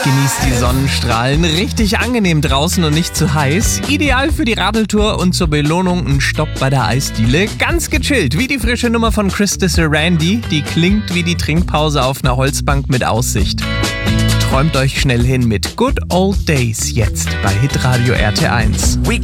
Genießt die Sonnenstrahlen, richtig angenehm draußen und nicht zu heiß. Ideal für die Radeltour und zur Belohnung ein Stopp bei der Eisdiele. Ganz gechillt, wie die frische Nummer von Chris Randy. Die klingt wie die Trinkpause auf einer Holzbank mit Aussicht. Träumt euch schnell hin mit Good Old Days jetzt bei Hitradio RT1.